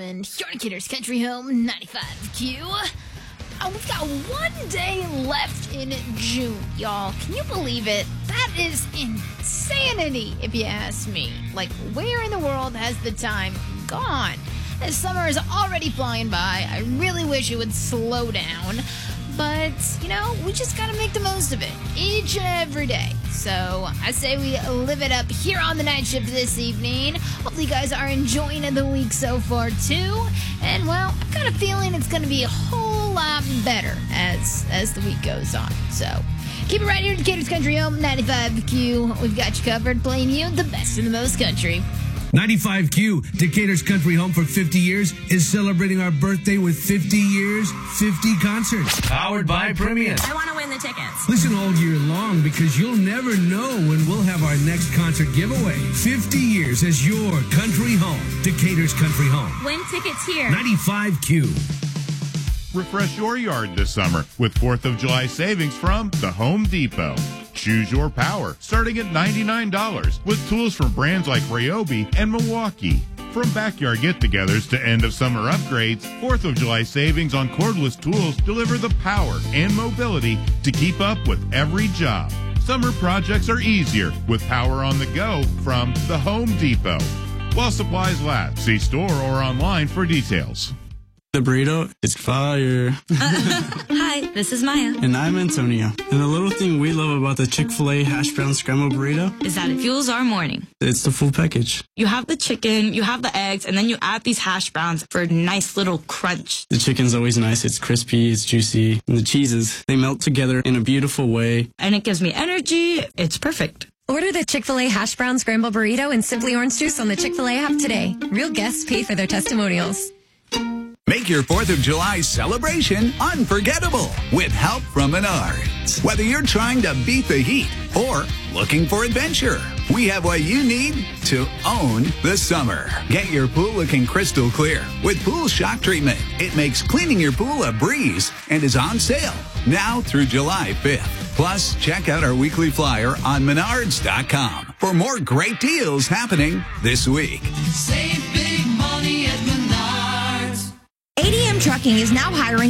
gentlemen, Decatur's Country Home 95Q. We've got 1 day left in June, y'all. Can you believe it? That is insanity, if you ask me. Like, where in the world has the time gone? This summer is already flying by. I really wish it would slow down. But, we just gotta make the most of it each and every day. So I say we live it up here on the night shift this evening. Hopefully you guys are enjoying the week so far too. And well, I've got a feeling it's gonna be a whole lot better as the week goes on. So keep it right here to Decatur's Country Home 95Q. We've got you covered, playing you the best in the most country. 95Q, Decatur's Country Home for 50 years, is celebrating our birthday with 50 years, 50 concerts. Powered by Premium. I want to win the tickets. Listen all year long because you'll never know when we'll have our next concert giveaway. 50 years as your country home. Decatur's Country Home. Win tickets here. 95Q. Refresh your yard this summer with 4th of July savings from the Home Depot. Choose your power, starting at $99, with tools from brands like Ryobi and Milwaukee. From backyard get-togethers to end-of-summer upgrades, 4th of July savings on cordless tools deliver the power and mobility to keep up with every job. Summer projects are easier with power on the go from the Home Depot. While supplies last, see store or online for details. The burrito is fire. Hi, this is Maya. And I'm Antonio. And the little thing we love about the Chick-fil-A hash brown scrambled burrito is that it fuels our morning. It's the full package. You have the chicken, you have the eggs, and then you add these hash browns for a nice little crunch. The chicken's always nice. It's crispy, it's juicy. And the cheeses, they melt together in a beautiful way. And it gives me energy. It's perfect. Order the Chick-fil-A hash brown scrambled burrito and Simply Orange Juice on the Chick-fil-A app today. Real guests pay for their testimonials. Make your 4th of July celebration unforgettable with help from Menards. Whether you're trying to beat the heat or looking for adventure, we have what you need to own the summer. Get your pool looking crystal clear with Pool Shock Treatment. It makes cleaning your pool a breeze and is on sale now through July 5th. Plus, check out our weekly flyer on Menards.com for more great deals happening this week. Save big money at Menards. ADM Trucking is now hiring